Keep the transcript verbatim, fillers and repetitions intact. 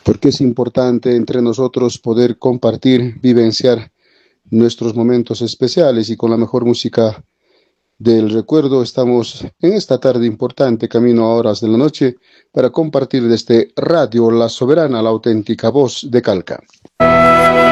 porque es importante entre nosotros poder compartir, vivenciar nuestros momentos especiales y con la mejor música del recuerdo estamos en esta tarde importante, camino a horas de la noche, para compartir desde Radio La Soberana, la auténtica voz de Calca.